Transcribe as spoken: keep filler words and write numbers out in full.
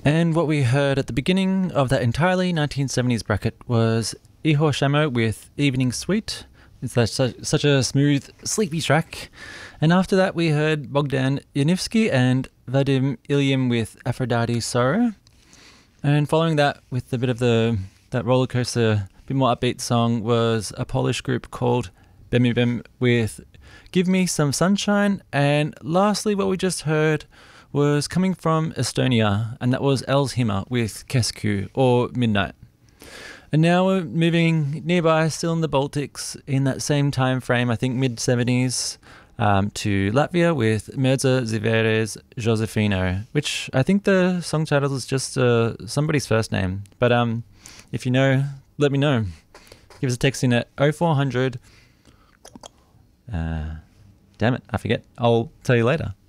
And what we heard at the beginning of that entirely nineteen seventies bracket was Ihor Shamo with Evening Suite. It's such, such a smooth, sleepy track. And after that we heard Bogdan Yanivsky and Vadim Ilyim with Aphrodite's Sorrow. And following that with a bit of the that roller coaster, bit more upbeat song was a Polish group called Bemibem with Give Me Some Sunshine. And lastly what we just heard was coming from Estonia, and that was Els Hima with Kesku, or Midnight. And now we're moving nearby, still in the Baltics, in that same time frame, I think mid-seventies, um, to Latvia with Mirza Ziveres Josefino, which I think the song title is just uh, somebody's first name. But um, if you know, let me know. Give us a text in at oh four hundred. Uh, damn it, I forget. I'll tell you later.